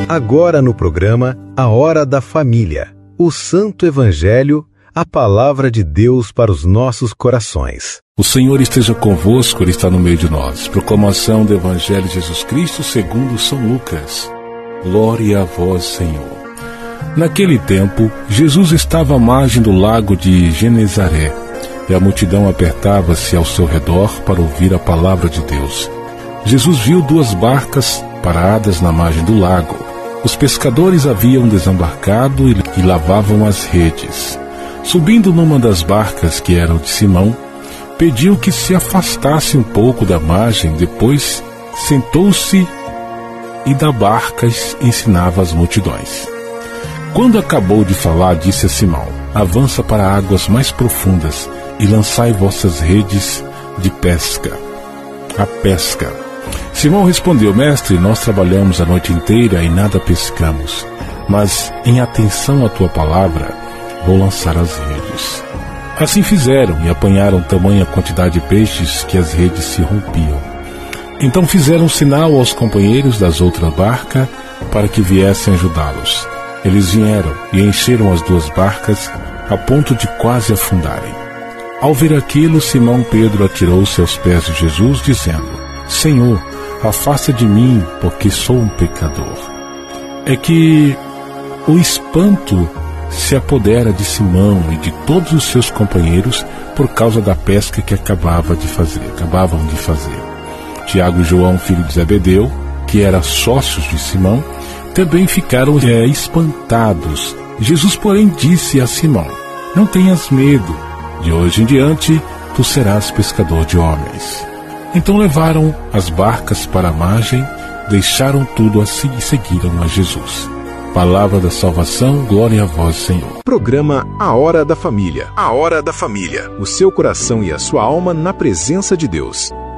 Agora no programa A Hora da Família, o Santo Evangelho, a Palavra de Deus para os nossos corações. O Senhor esteja convosco, Ele está no meio de nós. Proclamação do Evangelho de Jesus Cristo segundo São Lucas. Glória a vós, Senhor. Naquele tempo, Jesus estava à margem do lago de Genezaré, e a multidão apertava-se ao seu redor para ouvir a palavra de Deus. Jesus viu 2 barcas paradas na margem do lago. Os pescadores haviam desembarcado e lavavam as redes. Subindo numa das barcas, que era o de Simão, pediu que se afastasse um pouco da margem, depois sentou-se e da barca ensinava as multidões. Quando acabou de falar, disse a Simão: avança para águas mais profundas e lançai vossas redes de pesca. A pesca. Simão respondeu: mestre, nós trabalhamos a noite inteira e nada pescamos, mas em atenção à tua palavra, vou lançar as redes. Assim fizeram e apanharam tamanha quantidade de peixes que as redes se rompiam. Então fizeram sinal aos companheiros das outras barcas para que viessem ajudá-los. Eles vieram e encheram as 2 barcas a ponto de quase afundarem. Ao ver aquilo, Simão Pedro atirou-se aos pés de Jesus, dizendo: Senhor, afasta de mim, porque sou um pecador. É que o espanto se apodera de Simão e de todos os seus companheiros por causa da pesca que acabavam de fazer. Tiago e João, filho de Zebedeu, que eram sócios de Simão, também ficaram espantados. Jesus, porém, disse a Simão: não tenhas medo, de hoje em diante tu serás pescador de homens. Então levaram as barcas para a margem, deixaram tudo assim e seguiram a Jesus. Palavra da salvação, glória a vós, Senhor. Programa A Hora da Família. A Hora da Família. O seu coração e a sua alma na presença de Deus.